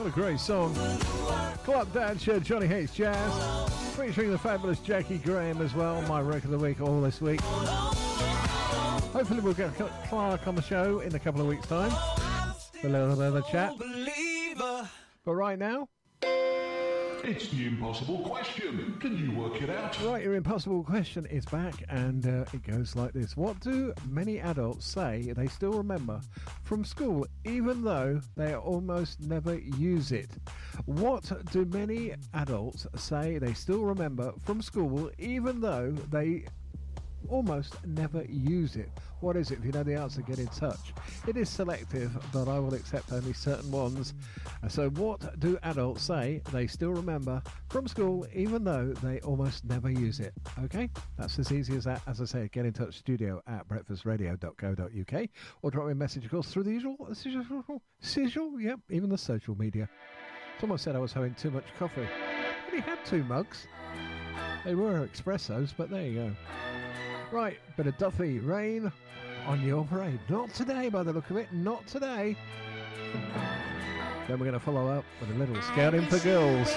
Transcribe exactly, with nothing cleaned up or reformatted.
What a great song. Club Dance Show, Johnny Hayes Jazz, featuring the fabulous Jackie Graham as well. My record of the week all this week. Hopefully we'll get Clark on the show in a couple of weeks' time for a little bit of a chat. But right now, it's the impossible question. Can you work it out? Right, your impossible question is back, and uh, it goes like this. What do many adults say they still remember from school, even though they almost never use it? What do many adults say they still remember from school, even though they almost never use it? What is it? If you know the answer, get in touch. It is selective, but I will accept only certain ones. So what do adults say they still remember from school, even though they almost never use it? Okay, that's as easy as that. As I say, get in touch, studio at breakfast radio dot co dot uk, or drop me a message, of course, through the usual, usual, usual, yep, even the social media. Someone said I was having too much coffee. I only had two mugs. They were espressos, but there you go. Right, bit of Duffy, Rain on Your Parade. Not today, by the look of it. Not today. Then we're going to follow up with a little Scouting for Girls.